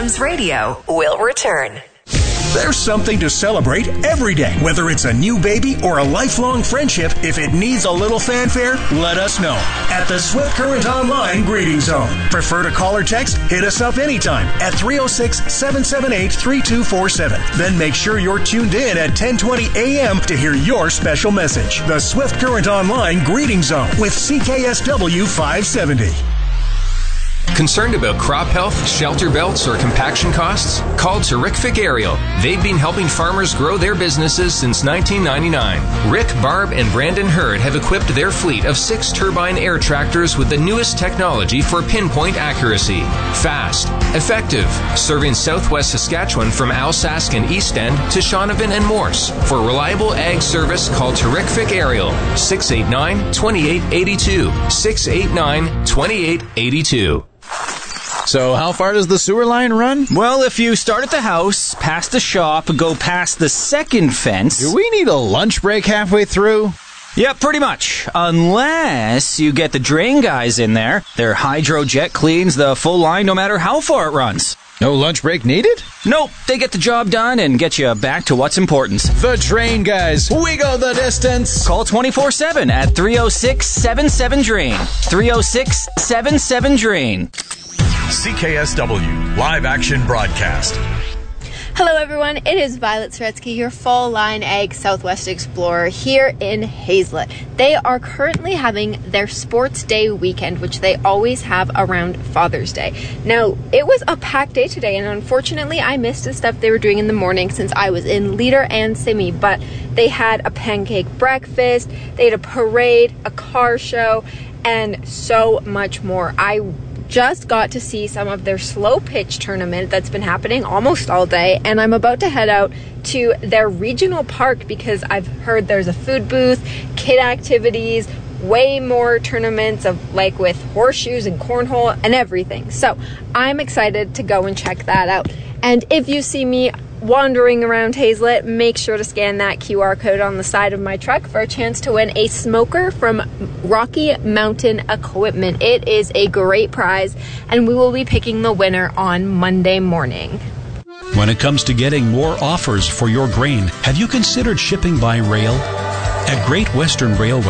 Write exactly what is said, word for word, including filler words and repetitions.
Adams Radio will return. There's something to celebrate every day. Whether it's a new baby or a lifelong friendship, if it needs a little fanfare, let us know. At the Swift Current Online Greeting Zone. Prefer to call or text? Hit us up anytime at three oh six, seven seven eight, three two four seven. Then make sure you're tuned in at ten twenty a.m. to hear your special message. The Swift Current Online Greeting Zone with C K S W five seventy. Concerned about crop health, shelter belts, or compaction costs? Call Terrific Aerial. They've been helping farmers grow their businesses since nineteen ninety-nine. Rick, Barb, and Brandon Hurd have equipped their fleet of six turbine air tractors with the newest technology for pinpoint accuracy. Fast, effective, serving southwest Saskatchewan from Alsask and East End to Shaunavon and Morse. For reliable ag service, call Terrific Aerial, six eight nine, two eight eight two, six eight nine, two eight eight two. So how far does the sewer line run? Well, if you start at the house, past the shop, go past the second fence... Do we need a lunch break halfway through? Yeah, pretty much. Unless you get the drain guys in there. Their hydrojet cleans the full line no matter how far it runs. No lunch break needed? Nope, they get the job done and get you back to what's important. The drain guys, we go the distance. Call twenty-four seven at three oh six, seven seven, drain. three oh six, seven seven, drain. C K S W Live Action Broadcast. Hello everyone, it is Violet Soretsky, your Fall Line Ag Southwest Explorer here in Hazelet. They are currently having their Sports Day weekend, which they always have around Father's Day. Now, it was a packed day today, and unfortunately I missed the stuff they were doing in the morning since I was in Leader and Simi, but they had a pancake breakfast, they had a parade, a car show, and so much more. I just got to see some of their slow pitch tournament that's been happening almost all day, and I'm about to head out to their regional park because I've heard there's a food booth, kid activities, way more tournaments of like with horseshoes and cornhole and everything. So I'm excited to go and check that out. And if you see me wandering around Hazelet, make sure to scan that Q R code on the side of my truck for a chance to win a smoker from Rocky Mountain Equipment. It is a great prize, and we will be picking the winner on Monday morning. When it comes to getting more offers for your grain, have you considered shipping by rail? At Great Western Railway,